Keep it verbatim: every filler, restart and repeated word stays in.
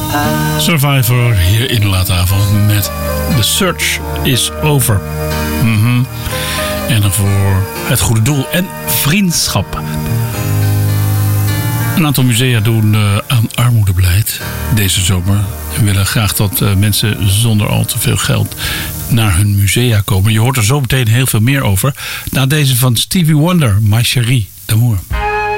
Survivor hier in de late avond met The Search is Over. Mm-hmm. En dan voor het goede doel en vriendschap. Een aantal musea doen uh, aan armoedebeleid deze zomer. En willen graag dat uh, mensen zonder al te veel geld naar hun musea komen. Je hoort er zo meteen heel veel meer over. Na deze van Stevie Wonder, Ma Chérie d'Amour.